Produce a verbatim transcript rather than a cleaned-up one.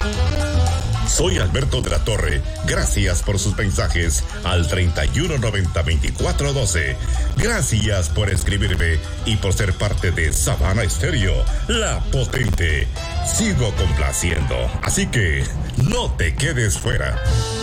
Soy Alberto de la Torre. Gracias por sus mensajes al treinta y uno noventa veinticuatro doce. Gracias por escribirme y por ser parte de Sabana Estéreo, la potente. Sigo complaciendo, así que no te quedes fuera.